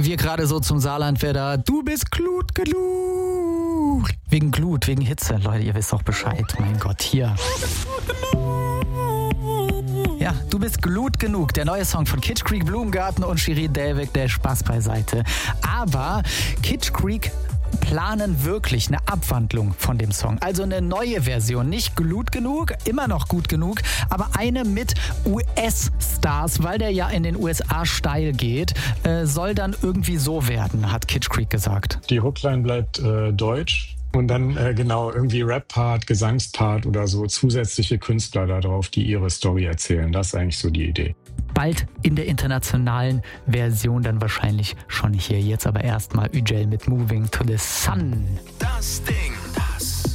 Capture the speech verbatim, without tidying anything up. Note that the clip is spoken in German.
wir gerade so zum Saarlandwetter. Du bist Glut genug. Wegen Glut, wegen Hitze. Leute, ihr wisst doch Bescheid. Mein Gott, hier. Ja, du bist Glut genug. Der neue Song von Kitsch Creek, Blumengarten und Shirin David, der Spaß beiseite. Aber Kitsch Creek planen wirklich eine Abwandlung von dem Song. Also eine neue Version. Nicht Glut genug, immer noch gut genug, aber eine mit U S-Stars, weil der ja in den U S A steil geht, äh, soll dann irgendwie so werden, hat Kitsch Creek gesagt. Die Hookline bleibt äh, deutsch. Und dann äh, genau irgendwie Rap-Part, Gesangspart oder so zusätzliche Künstler da drauf, die ihre Story erzählen. Das ist eigentlich so die Idee. Bald in der internationalen Version dann wahrscheinlich schon hier. Jetzt aber erstmal Üjel mit Moving to the Sun. Das Ding, das